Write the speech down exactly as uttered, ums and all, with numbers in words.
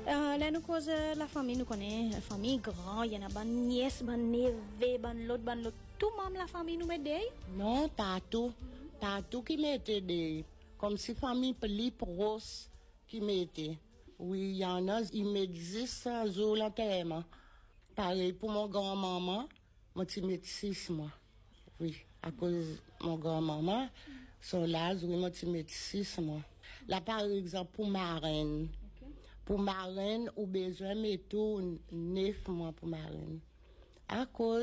Euh, là, nous cause la famille, nous connaissons, la famille grande, il y en a ban nièce, ban neveu, ban l'autre, ban l'autre. Tout le monde, la famille nous met. Non, pas tout. Pas tout qui m'était des. Comme si famille plus proche qui m'était. Oui, il y en a, ils m'existent sur la terre. Pareil pour mon grand-maman, moi, tu mets six mois. Oui, à cause de mon grand-maman, son l'âge, oui, moi, tu mets six mois. Là, par exemple, pour ma reine. Okay. Pour ma reine, ou besoin de mettre neuf mois pour ma reine. À cause